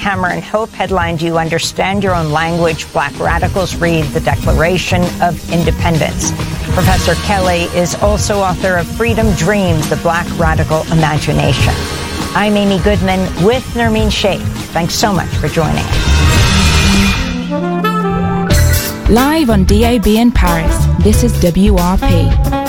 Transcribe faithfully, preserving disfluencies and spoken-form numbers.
Cameron Hope headlined You Understand Your Own Language, Black Radicals Read the Declaration of Independence. Professor Kelly is also author of Freedom Dreams, The Black Radical Imagination. I'm Amy Goodman with Nermeen Sheikh. Thanks so much for joining us. Live on D A B in Paris, this is W R P.